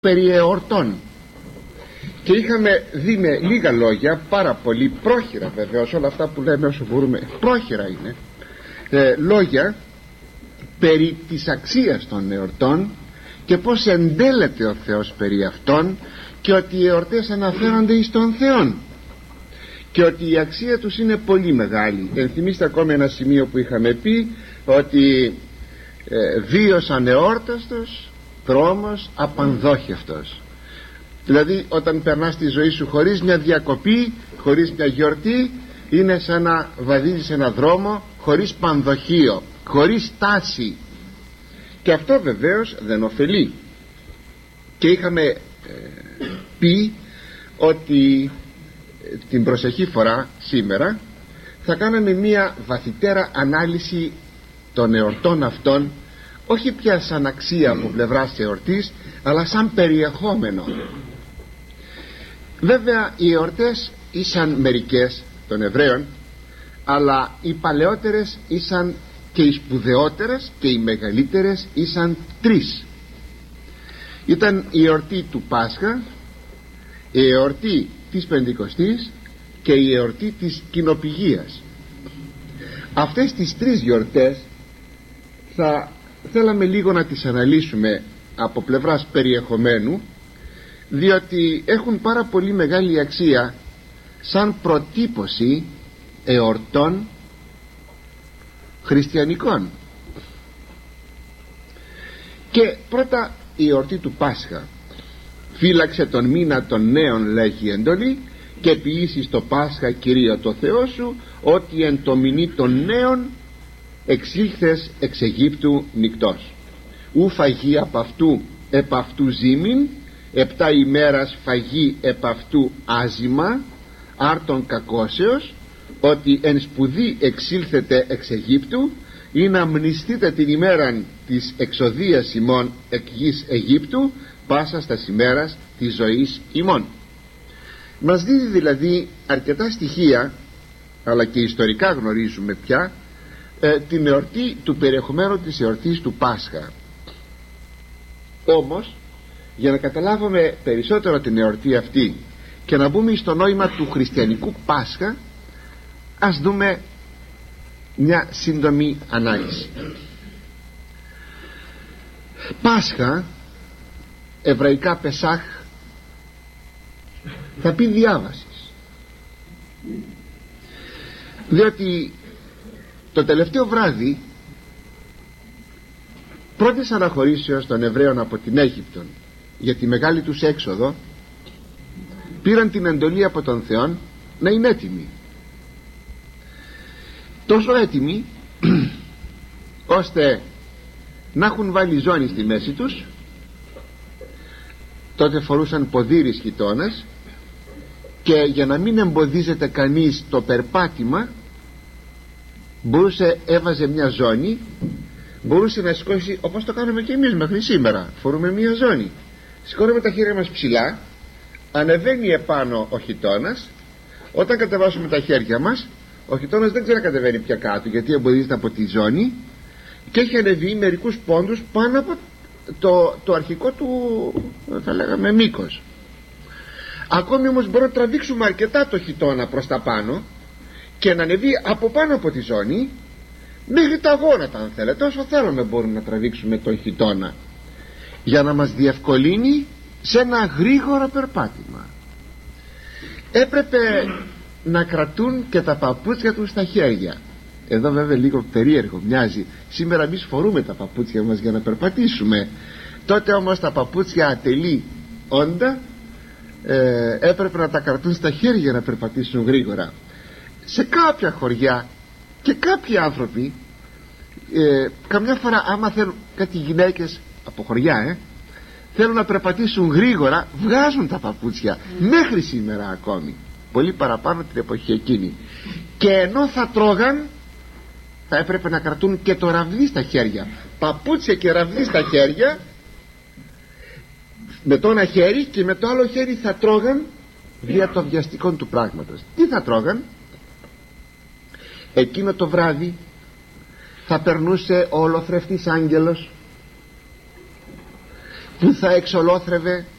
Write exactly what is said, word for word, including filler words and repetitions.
περί εορτών και είχαμε δει με λίγα λόγια, πάρα πολύ πρόχειρα βεβαίως, όλα αυτά που λέμε όσο μπορούμε πρόχειρα είναι, ε, λόγια περί της αξίας των εορτών και πως εντέλεται ο Θεός περί αυτών, και ότι οι εορτές αναφέρονται εις τον Θεόν και ότι η αξία τους είναι πολύ μεγάλη. Ενθυμίστε ακόμη ένα σημείο που είχαμε πει, ότι ε, βίος ανεόρταστος, δρόμος απανδόχευτος. Δηλαδή όταν περνάς τη ζωή σου χωρίς μια διακοπή, χωρίς μια γιορτή, είναι σαν να βαδίζεις ένα δρόμο χωρίς πανδοχείο, χωρίς τάση, και αυτό βεβαίως δεν ωφελεί. Και είχαμε ε, πει ότι ε, την προσεχή φορά σήμερα θα κάναμε μια βαθυτέρα ανάλυση των εορτών αυτών, όχι πια σαν αξία από πλευράς εορτής, αλλά σαν περιεχόμενο. Βέβαια οι εορτές ήσαν μερικές των Εβραίων, αλλά οι παλαιότερες ήσαν και οι σπουδαιότερες και οι μεγαλύτερες ήσαν τρεις. Ήταν η εορτή του Πάσχα, η εορτή της Πεντηκοστής και η εορτή της Κοινοπηγίας. Αυτές τις τρεις γιορτές θα θέλαμε λίγο να τις αναλύσουμε από πλευράς περιεχομένου, διότι έχουν πάρα πολύ μεγάλη αξία σαν προτύπωση εορτών χριστιανικών. Και πρώτα η εορτή του Πάσχα. Φύλαξε τον μήνα των νέων, λέγει η εντολή, και ποιήσεις το Πάσχα Κυρίω το Θεό σου, ότι εν το μηνύ των νέων εξήλθες εξ Αιγύπτου νυκτός. Ου φαγή απ' αυτού επ' αυτού ζήμην, επτά ημέρας φαγή επ' αυτού άζημα, άρτον κακώσεως, ότι εν σπουδή εξήλθετε εξ Αιγύπτου, ή να μνηστείτε την ημέραν της εξοδείας ημών εκ γης Αιγύπτου, πάσα στα ημέρας της ζωής ημών. Μας δίδει δηλαδή αρκετά στοιχεία, αλλά και ιστορικά γνωρίζουμε πια ε, την εορτή, του περιεχομένου της εορτής του Πάσχα. Όμως για να καταλάβουμε περισσότερο την εορτή αυτή και να μπούμε στο νόημα του χριστιανικού Πάσχα, ας δούμε μια σύντομη ανάλυση. Πάσχα, εβραϊκά Πεσάχ, θα πει διάβασης, διότι το τελευταίο βράδυ πρώτης αναχωρήσεως των Εβραίων από την Αίγυπτον για τη μεγάλη τους έξοδο, πήραν την εντολή από τον Θεό να είναι έτοιμοι, τόσο έτοιμοι ώστε να έχουν βάλει ζώνη στη μέση τους. Τότε φορούσαν ποδήρις χιτώνας, και για να μην εμποδίζεται κανείς το περπάτημα, μπορούσε, έβαζε μια ζώνη, μπορούσε να σηκώσει, όπως το κάνουμε και εμείς μέχρι σήμερα. Φορούμε μια ζώνη, σηκώνουμε τα χέρια μας ψηλά, ανεβαίνει επάνω ο χιτώνας. Όταν κατεβάσουμε τα χέρια μας, ο χιτώνας δεν ξανακατεβαίνει πια κάτω, γιατί εμποδίζεται από τη ζώνη, και έχει ανεβεί μερικούς πόντους πάνω από το, το αρχικό του, θα λέγαμε, μήκος. Ακόμη όμως μπορούμε να τραβήξουμε αρκετά το χιτώνα προς τα πάνω και να ανεβεί από πάνω από τη ζώνη μέχρι τα γόνατα, αν θέλετε. Όσο θέλουμε μπορούμε να τραβήξουμε τον χιτώνα, για να μας διευκολύνει σε ένα γρήγορο περπάτημα. Έπρεπε να κρατούν και τα παπούτσια τους στα χέρια. Εδώ βέβαια λίγο περίεργο μοιάζει, σήμερα εμείς φορούμε τα παπούτσια μας για να περπατήσουμε. Τότε όμως τα παπούτσια ατελεί όντα, ε, έπρεπε να τα κρατούν στα χέρια για να περπατήσουν γρήγορα. Σε κάποια χωριά και κάποιοι άνθρωποι, ε, καμιά φορά άμα θέλουν, κάτι γυναίκες από χωριά ε, θέλουν να περπατήσουν γρήγορα, βγάζουν τα παπούτσια, mm. μέχρι σήμερα ακόμη, πολύ παραπάνω την εποχή εκείνη. Και ενώ θα τρώγαν, θα έπρεπε να κρατούν και το ραβδί στα χέρια, παπούτσια και ραβδί στα χέρια, με το ένα χέρι, και με το άλλο χέρι θα τρώγαν δια των βιαστικών του πράγματος. Τι θα τρώγαν? Εκείνο το βράδυ θα περνούσε ο ολοθρευτής άγγελος που θα εξολόθρευε